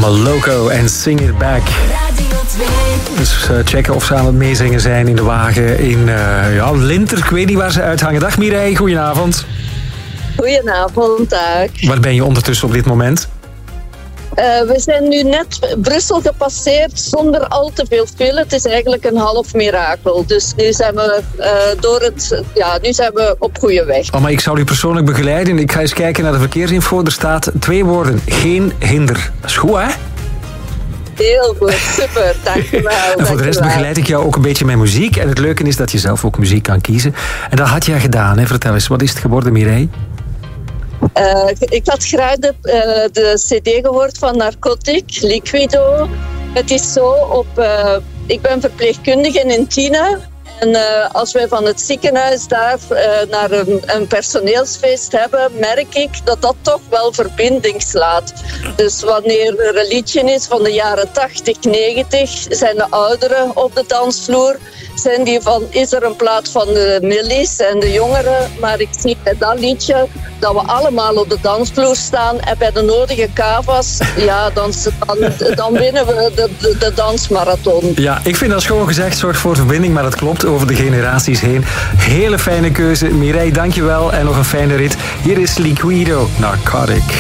Moloko en Sing It Back. Dus checken of ze aan het meezingen zijn in de wagen in Linter. Ik weet niet waar ze uithangen. Dag Mireille, goedenavond. Goedenavond, dag. Waar ben je ondertussen op dit moment? We zijn nu net Brussel gepasseerd zonder al te veel file. Het is eigenlijk een half mirakel. Dus nu zijn we, nu zijn we op goede weg. Oh, maar ik zal u persoonlijk begeleiden. Ik ga eens kijken naar de verkeersinfo. Er staat 2 woorden. Geen hinder. Dat is goed, hè? Heel goed, super. Dankjewel. En voor de rest begeleid ik jou ook een beetje met muziek. En het leuke is dat je zelf ook muziek kan kiezen. En dat had jij gedaan, hè? Vertel eens, wat is het geworden, Mireille? Ik had graag de cd gehoord van Narcotic, Liquido. Het is zo, ik ben verpleegkundige in Tiene. En als wij van het ziekenhuis daar naar een personeelsfeest hebben, merk ik dat dat toch wel verbinding slaat. Dus wanneer er een liedje is van de jaren 80, 90, zijn de ouderen op de dansvloer. Zijn die van, is er een plaat van de millies en de jongeren, maar ik zie bij dat liedje dat we allemaal op de dansvloer staan en bij de nodige kavas, dan winnen we de dansmarathon. Ja, ik vind dat schoon gezegd, zorgt voor verbinding, maar dat klopt over de generaties heen. Hele fijne keuze. Mireille, dankjewel en nog een fijne rit. Hier is Liquido, Narcotic.